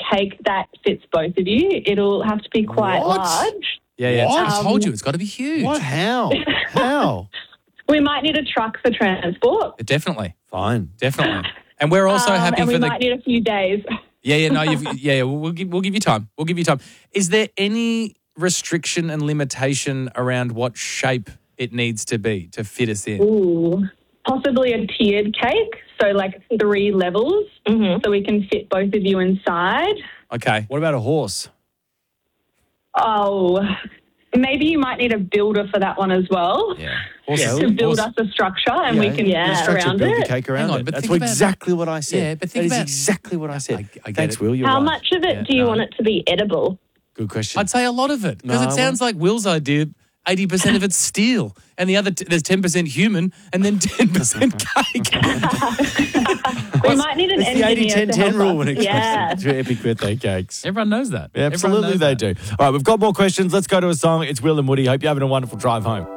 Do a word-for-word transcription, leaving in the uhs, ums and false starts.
cake that fits both of you. It'll have to be quite What? large. Yeah, yeah. What? I told you it's got to be huge. What? How? How? We might need a truck for transport. Definitely, Fine. definitely. And we're also Um, happy and we for the. might need a few days. Yeah, yeah, no, you've, yeah, yeah. We'll, we'll give we'll give you time. We'll give you time. Is there any restriction and limitation around what shape it needs to be to fit us in? Ooh. Possibly a tiered cake, so like three levels, Mm-hmm. so we can fit both of you inside. Okay. What about a horse? Oh, maybe you might need a builder for that one as well. Yeah. Yeah, To build horse- us a structure and we can yeah, yeah, structure, around build it. the cake around Hang on, it. but That's think what about- exactly what I said. Yeah, but think that is about- exactly what I said. I- I get Thanks, it. Will. You're How right. much of it Yeah, do you no. want it to be edible? Good question. I'd say a lot of it because No, it sounds like Will's idea. eighty percent of it's steel, and the other t- there's ten percent human, and then ten percent cake. We might need an It's the engineer eighty ten to ten help rule us. when it comes Yeah. to, to epic birthday cakes. Everyone knows that. Yeah, Everyone absolutely knows they that. do. All right, we've got more questions. Let's go to a song. It's Will and Woody. Hope you're having a wonderful drive home.